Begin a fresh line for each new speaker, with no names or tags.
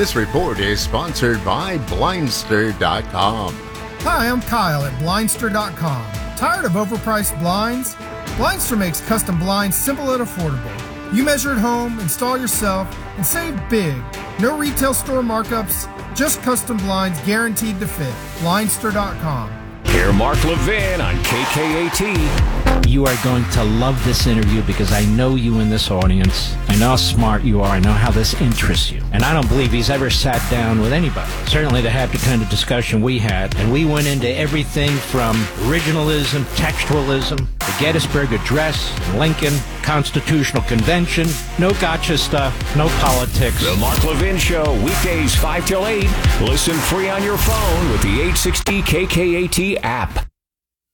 This report is sponsored by Blindster.com.
Hi, I'm Kyle at Blindster.com. Tired of overpriced blinds? Blindster makes custom blinds simple and affordable. You measure at home, install yourself, and save big. No retail store markups, just custom blinds guaranteed to fit. Blindster.com.
Hear Mark Levin on KKAT.
You are going to love this interview because I know you in this audience. I know how smart you are. I know how this interests you. And I don't believe he's ever sat down with anybody, certainly to have the kind of discussion we had. And we went into everything from originalism, textualism, the Gettysburg Address, Lincoln, Constitutional Convention, no gotcha stuff, no politics.
The Mark Levin Show, weekdays 5 till 8. Listen free on your phone with the 860 KKAT app.